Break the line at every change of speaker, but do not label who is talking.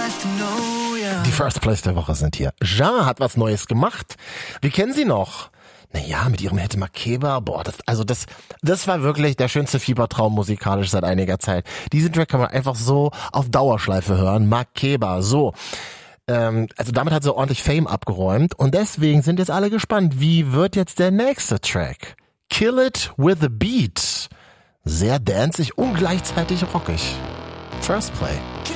Die First Place der Woche sind hier. Ja hat was Neues gemacht. Wir kennen sie noch. Naja, mit ihrem Hit Makeba, das war wirklich der schönste Fiebertraum musikalisch seit einiger Zeit. Diesen Track kann man einfach so auf Dauerschleife hören. Makeba, so. Also damit hat sie ordentlich Fame abgeräumt und deswegen sind jetzt alle gespannt, wie wird jetzt der nächste Track? Kill It With A Beat. Sehr danceig und gleichzeitig rockig. First Play.